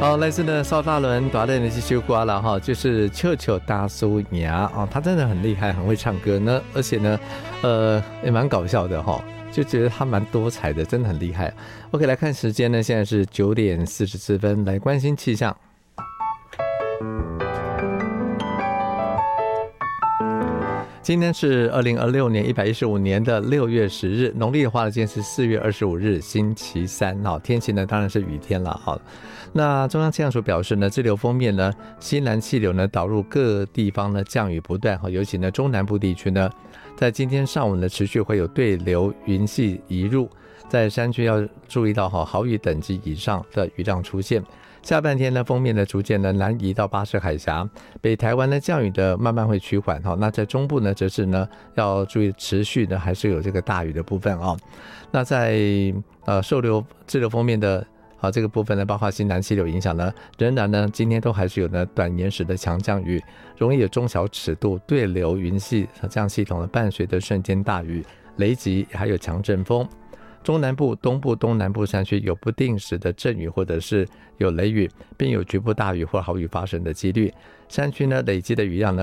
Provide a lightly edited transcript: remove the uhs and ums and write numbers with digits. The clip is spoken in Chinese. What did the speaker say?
好，来自呢邵大伦大练的是修瓜了哈，就是秋秋大叔牙哦，他真的很厉害，很会唱歌呢，而且呢，也蛮搞笑的哈，就觉得他蛮多彩的，真的很厉害。OK， 来看时间呢，现在是9点44分，来关心气象。今天是2026年115年的6月10日，农历的话呢，今天是4月25日，星期三。天气呢当然是雨天了。那中央气象署表示呢，这流锋面呢，西南气流呢导入各地方呢降雨不断，尤其呢中南部地区呢，在今天上午呢持续会有对流云系移入，在山区要注意到豪雨等级以上的雨量出现。下半天呢，锋面呢逐渐呢南移到巴士海峡，北台湾呢降雨的慢慢会趋缓那在中部呢则是呢要注意持续的还是有这个大雨的部分那在受滞留锋面的这个部分呢，包括西南气流影响呢，仍然呢今天都还是有呢短延时的强降雨，容易有中小尺度对流云系这样系统的伴随的瞬间大雨、雷击还有强阵风。中南部、东部、东南部山区有不定时的阵雨或者是有雷雨，并有局部大雨或豪雨发生的几率。山区呢累积的雨量呢